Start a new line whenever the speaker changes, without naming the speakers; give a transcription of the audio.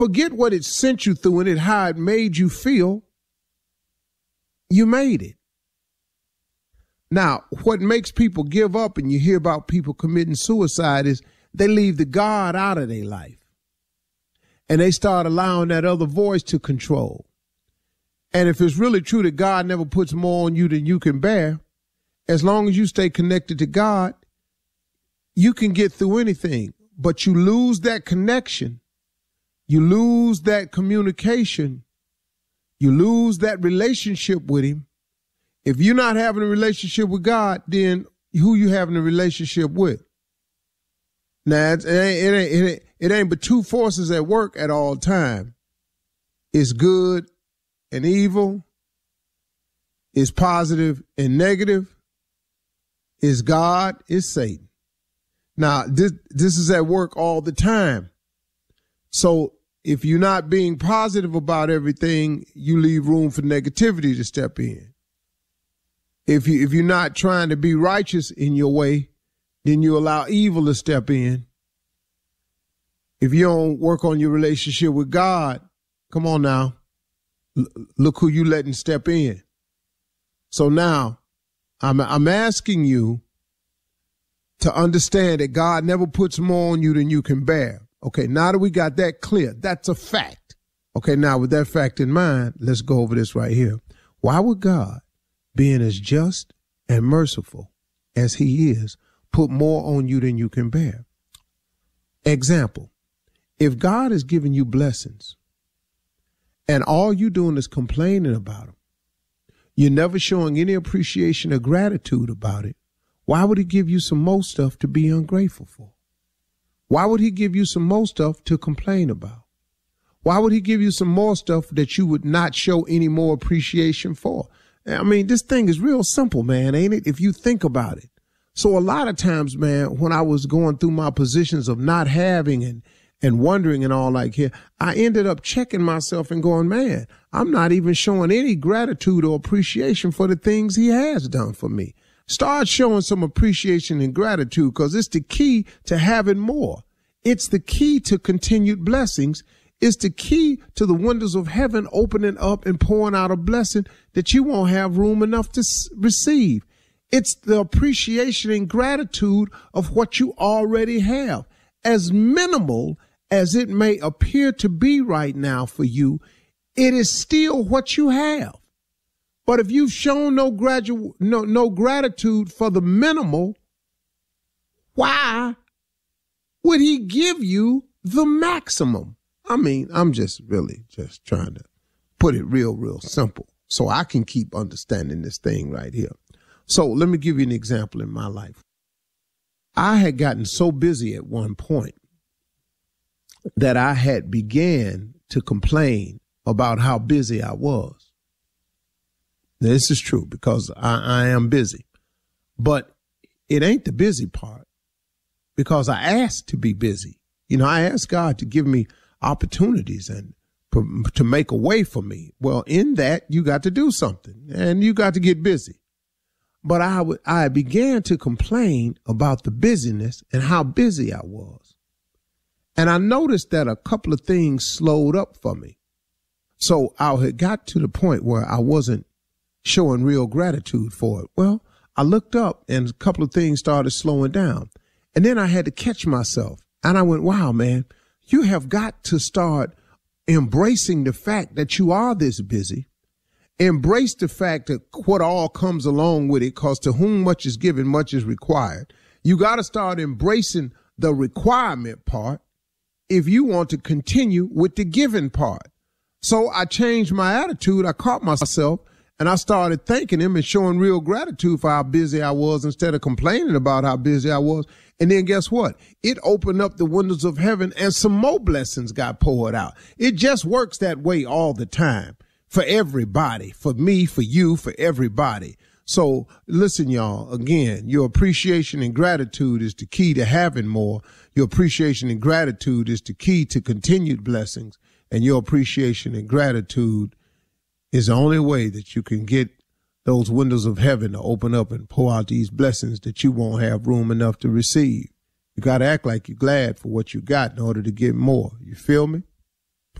Forget what it sent you through and how it made you feel. You made it. Now, what makes people give up, and you hear about people committing suicide, is they leave the God out of their life. And they start allowing that other voice to control. And if it's really true that God never puts more on you than you can bear, as long as you stay connected to God, you can get through anything. But you lose that connection. You lose that communication. You lose that relationship with him. If you're not having a relationship with God, then who you having a relationship with? Now, it ain't but two forces at work at all time. It's good and evil. It's positive and negative. It's God, it's Satan. Now, this is at work all the time. So if you're not being positive about everything, you leave room for negativity to step in. If you're not trying to be righteous in your way, then you allow evil to step in. If you don't work on your relationship with God, come on now, look who you letting step in. So now, I'm asking you to understand that God never puts more on you than you can bear. Okay, now that we got that clear, that's a fact. Okay, now with that fact in mind, let's go over this right here. Why would God, being as just and merciful as he is, put more on you than you can bear? Example, if God is giving you blessings and all you doing is complaining about them, you're never showing any appreciation or gratitude about it, why would he give you some more stuff to be ungrateful for? Why would he give you some more stuff to complain about? Why would he give you some more stuff that you would not show any more appreciation for? I mean, this thing is real simple, man, ain't it? If you think about it. So a lot of times, man, when I was going through my positions of not having and wondering and all like here, I ended up checking myself and going, man, I'm not even showing any gratitude or appreciation for the things he has done for me. Start showing some appreciation and gratitude, because it's the key to having more. It's the key to continued blessings. It's the key to the windows of heaven opening up and pouring out a blessing that you won't have room enough to receive. It's the appreciation and gratitude of what you already have. As minimal as it may appear to be right now for you, it is still what you have. But if you've shown no gratitude for the minimal, why would he give you the maximum? I mean, I'm just really just trying to put it real simple so I can keep understanding this thing right here. So let me give you an example in my life. I had gotten so busy at one point that I had began to complain about how busy I was. Now, this is true because I am busy, but it ain't the busy part because I asked to be busy. You know, I asked God to give me opportunities and to make a way for me. Well, in that, you got to do something and you got to get busy. But I began to complain about the busyness and how busy I was. And I noticed that a couple of things slowed up for me. So I had got to the point where I wasn't showing real gratitude for it. Well, I looked up and a couple of things started slowing down. And then I had to catch myself. And I went, wow, man, you have got to start embracing the fact that you are this busy. Embrace the fact that what all comes along with it, because to whom much is given, much is required. You got to start embracing the requirement part if you want to continue with the giving part. So I changed my attitude. I caught myself and I started thanking him and showing real gratitude for how busy I was instead of complaining about how busy I was. And then guess what? It opened up the windows of heaven and some more blessings got poured out. It just works that way all the time. For everybody, for me, for you, for everybody. So listen, y'all, again, your appreciation and gratitude is the key to having more. Your appreciation and gratitude is the key to continued blessings. And your appreciation and gratitude is the only way that you can get those windows of heaven to open up and pour out these blessings that you won't have room enough to receive. You got to act like you're glad for what you got in order to get more. You feel me?